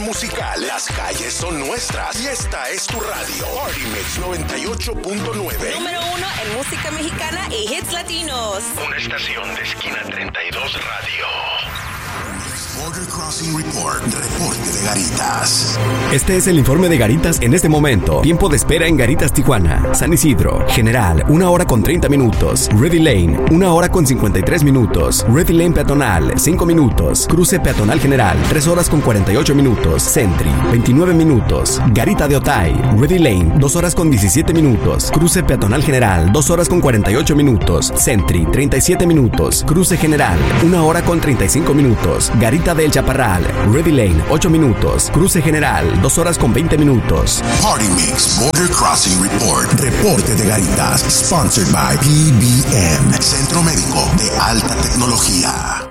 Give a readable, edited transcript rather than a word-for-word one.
musical. Las calles son nuestras y esta es tu radio. Party Mix 98.9. Número 1 en música mexicana y hits latinos. Una estación de esquina 32 Radio. Border Crossing Report. Reporte de Garitas. Este es el informe de Garitas en este momento. Tiempo de espera en Garitas, Tijuana. San Isidro, General, 1 hora con 30 minutos. Ready Lane, 1 hora con 53 minutos. Ready Lane Peatonal, 5 minutos. Cruce Peatonal General, 3 horas con 48 minutos. Sentry, 29 minutos. Garita de Otay, Ready Lane, 2 horas con 17 minutos. Cruce Peatonal General, 2 horas con 48 minutos. Sentry, 37 minutos. Cruce General, 1 hora con 35 minutos. Garita del Chaparral, Ready Lane, 8 minutos. Cruce General, 2 horas con 20 minutos. Party Mix Border Crossing Report. Reporte de Garitas. Sponsored by PBM. Centro Médico de Alta Tecnología.